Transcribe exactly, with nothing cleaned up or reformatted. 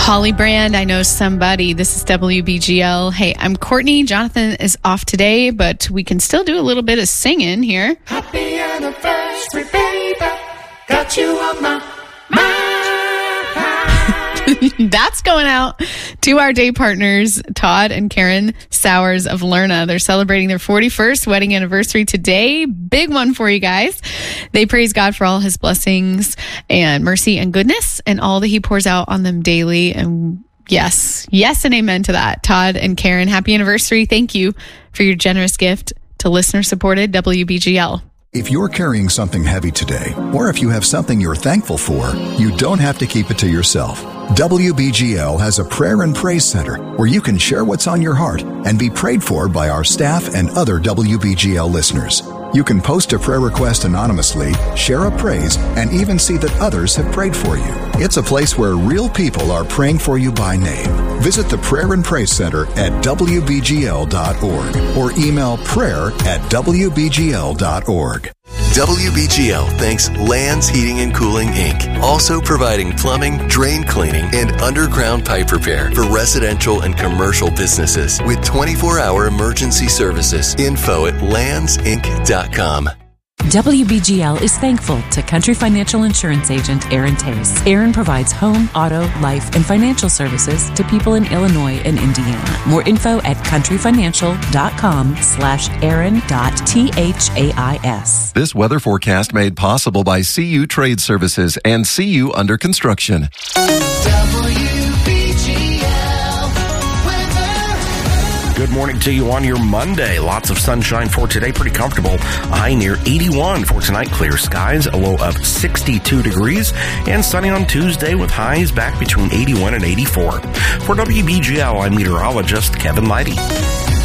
Holly Brand, I know somebody. This is W B G L. Hey, I'm Courtney. Jonathan is off today, but we can still do a little bit of singing here. Happy anniversary, baby. Got you on my mind. That's going out to our day partners, Todd and Karen Sowers of Lerna. They're celebrating their forty-first wedding anniversary today. Big one for you guys. They praise God for all his blessings and mercy and goodness and all that he pours out on them daily. And yes, yes and amen to that. Todd and Karen, happy anniversary. Thank you for your generous gift to listener-supported W B G L. If you're carrying something heavy today, or if you have something you're thankful for, you don't have to keep it to yourself. W B G L has a prayer and praise center where you can share what's on your heart and be prayed for by our staff and other W B G L listeners. You can post a prayer request anonymously, share a praise, and even see that others have prayed for you. It's a place where real people are praying for you by name. Visit the Prayer and Praise Center at W B G L dot org or email prayer at W B G L dot org. W B G L thanks Lands Heating and Cooling, Incorporated, also providing plumbing, drain cleaning, and underground pipe repair for residential and commercial businesses with twenty-four hour emergency services. Info at lands inc dot com. W B G L is thankful to Country Financial Insurance Agent Aaron Tace. Aaron provides home, auto, life, and financial services to people in Illinois and Indiana. More info at countryfinancial.com slash Aaron dot T H A I S. This weather forecast made possible by C U Trade Services and C U Under Construction. Good morning to you on your Monday. Lots of sunshine for today. Pretty comfortable. A high near eighty-one for tonight. Clear skies. A low of sixty-two degrees. And sunny on Tuesday with highs back between eighty-one and eighty-four. For W B G L, I'm meteorologist Kevin Leidy.